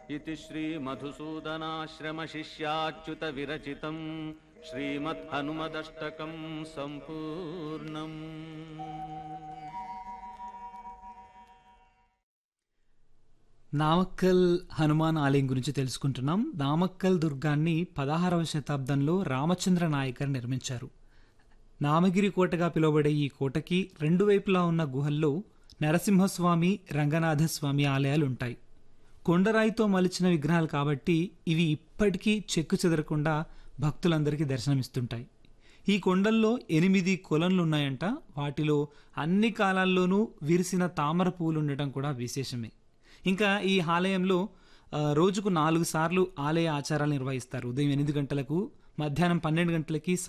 इति श्रीमधुसूदनाश्रमशिष्याच्युतविरचितं श्रीमद्हनुमदष्टकं सम्पूर्णम्। నామక్కల్ హనుమాన్ ఆలయం గురించి తెలుసుకుంటున్నాం. నామక్కల్ దుర్గాన్ని 16వ శతాబ్దంలో రామచంద్ర నాయకర్ నిర్మించారు. నామగిరి కోటగా పిలువబడే ఈ కోటకి రెండు వైపులా ఉన్న గుహల్లో నరసింహస్వామి, రంగనాథస్వామి ఆలయాలుంటాయి. కొండరాయితో మలిచిన విగ్రహాలు కాబట్టి ఇవి ఇప్పటికీ చెక్కు చెదరకుండా భక్తులందరికీ దర్శనమిస్తుంటాయి. ఈ కొండల్లో 8 కొలన్లున్నాయంట. వాటిలో అన్ని కాలాల్లోనూ విరిసిన తామర పువ్వులు ఉండటం కూడా విశేషమే. ఇంకా ఈ ఆలయంలో రోజుకు 4 సార్లు ఆలయ ఆచారాలు నిర్వహిస్తారు. ఉదయం 8 గంటలకు, మధ్యాహ్నం 12 గంటలకి,